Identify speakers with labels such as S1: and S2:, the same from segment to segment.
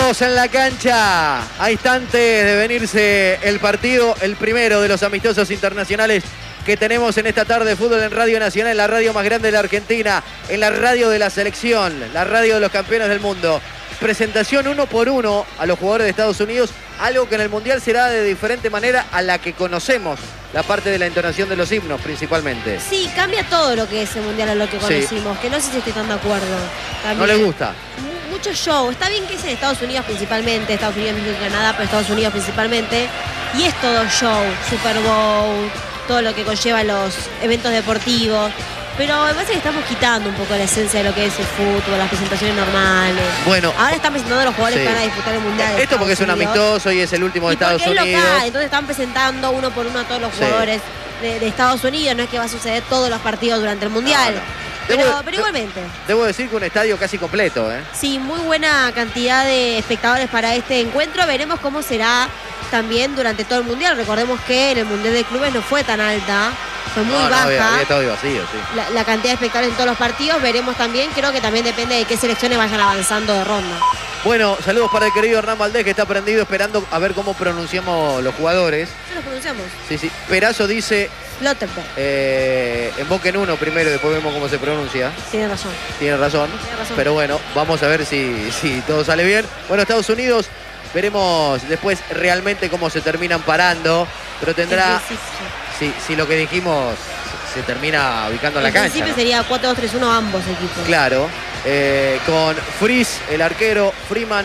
S1: Estamos en la cancha a instantes de venirse el partido, el primero de los amistosos internacionales que tenemos en esta tarde de fútbol en Radio Nacional, la radio más grande de la Argentina, en la radio de la selección, la radio de los campeones del mundo. Presentación 1 por 1 a los jugadores de Estados Unidos, algo que en el Mundial será de diferente manera a la que conocemos, la parte de la entonación de los himnos principalmente.
S2: Sí, cambia todo lo que es el Mundial a lo que conocimos, que no sé si estoy tan de acuerdo. También.
S1: ¿No le gusta?
S2: Mucho show. Está bien que es en Estados Unidos principalmente, Estados Unidos, México y Canadá, pero Estados Unidos principalmente. Y es todo show, Super Bowl, todo lo que conlleva los eventos deportivos. Pero me parece que estamos quitando un poco la esencia de lo que es el fútbol, las presentaciones normales.
S1: Bueno,
S2: ahora están presentando a los jugadores que van a disputar el Mundial.
S1: Esto porque es un amistoso y es el último de Estados Unidos.
S2: Local, entonces están presentando uno por uno a todos los jugadores de Estados Unidos. No es que va a suceder todos los partidos durante el Mundial. No. Pero igualmente.
S1: Debo decir que un estadio casi completo, ¿eh?
S2: Sí, muy buena cantidad de espectadores para este encuentro. Veremos cómo será también durante todo el Mundial. Recordemos que en el Mundial de Clubes no fue tan alta, fue muy baja.
S1: Había todo vacío, sí.
S2: La cantidad de espectadores en todos los partidos. Veremos también, creo que también depende de qué selecciones vayan avanzando de ronda. Bueno,
S1: saludos para el querido Hernán Valdés, que está prendido esperando a ver cómo pronunciamos los jugadores.
S2: ¿Sí los pronunciamos?
S1: Sí. Perazo dice... Emboquen uno primero y después vemos cómo se pronuncia.
S2: Tiene razón.
S1: Tiene razón. Pero bueno, vamos a ver si todo sale bien. Bueno, Estados Unidos, veremos después realmente cómo se terminan parando. Pero tendrá... Si lo que dijimos se termina ubicando en la cancha.
S2: En principio sería 4-2-3-1 ambos equipos.
S1: Claro. Con Fries, el arquero, Freeman,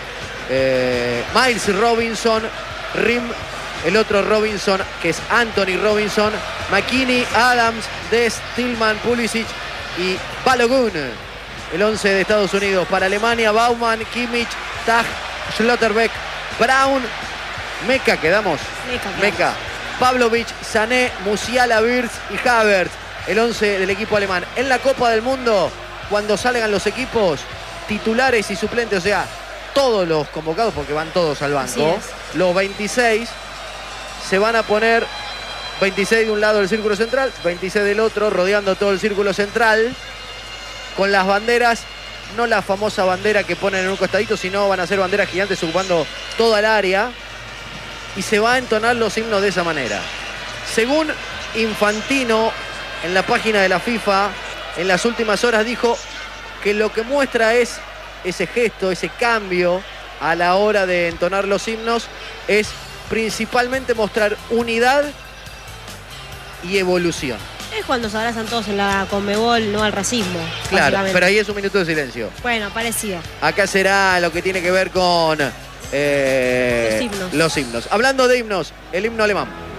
S1: Miles Robinson, Rim, el otro Robinson, que es Anthony Robinson, McKinney, Adams, Dest, Tillman, Pulisic y Balogun. El 11 de Estados Unidos. Para Alemania, Baumann, Kimmich, Tag, Schlotterbeck, Brown, Meca, quedamos. Meca. Pavlovic, Sané, Musiala, Wirtz y Havertz. El 11 del equipo alemán. En la Copa del Mundo, cuando salgan los equipos titulares y suplentes, o sea, todos los convocados, porque van todos al banco, los 26... se van a poner 26 de un lado del círculo central, 26 del otro, rodeando todo el círculo central, con las banderas, no la famosa bandera que ponen en un costadito, sino van a ser banderas gigantes ocupando toda el área, y se va a entonar los himnos de esa manera. Según Infantino, en la página de la FIFA, en las últimas horas dijo que lo que muestra es ese gesto, ese cambio a la hora de entonar los himnos, es principalmente mostrar unidad y evolución.
S2: Es cuando se abrazan todos en la Conmebol, no al racismo.
S1: Claro, pero ahí es un minuto de silencio.
S2: Bueno, parecido.
S1: Acá será lo que tiene que ver con los himnos. Hablando de himnos, el himno alemán.